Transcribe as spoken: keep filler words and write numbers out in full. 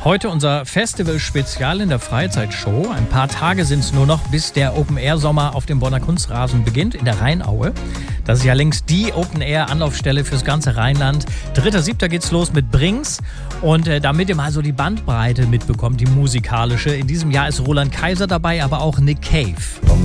Heute unser Festival-Spezial in der Freizeitshow. Ein paar Tage sind es nur noch, bis der Open-Air-Sommer auf dem Bonner Kunstrasen beginnt, in der Rheinaue. Das ist ja längst die Open-Air-Anlaufstelle fürs ganze Rheinland. dritter siebter geht's los mit Brings. Und äh, damit ihr mal so die Bandbreite mitbekommt, die musikalische. In diesem Jahr ist Roland Kaiser dabei, aber auch Nick Cave.